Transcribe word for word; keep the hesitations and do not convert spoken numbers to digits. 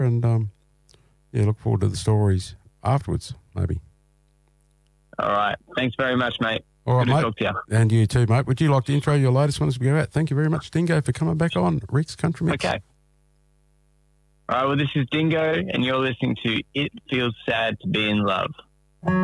and um, yeah, look forward to the stories afterwards, maybe. All right. Thanks very much, mate. All right, Good to mate. talk to you. And you too, mate. Would you like to intro your latest one as we go out? Thank you very much, Dingo, for coming back on Rick's Country Mix. Okay. All right, well, this is Dingo, and you're listening to It Feels Sad to Be in Love.